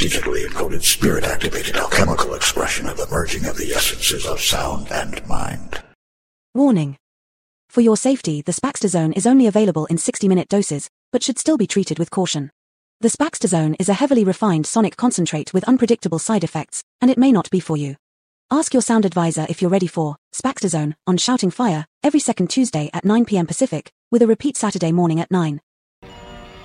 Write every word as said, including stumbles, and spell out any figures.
digitally encoded spirit-activated alchemical expression of the merging of the essences of sound and mind. Warning. For your safety, the Spaxtazone is only available in sixty-minute doses, but should still be treated with caution. The Spaxtazone is a heavily refined sonic concentrate with unpredictable side effects, and it may not be for you. Ask your sound advisor if you're ready for Spaxtazone on Shouting Fire every second Tuesday at nine p m Pacific, with a repeat Saturday morning at nine.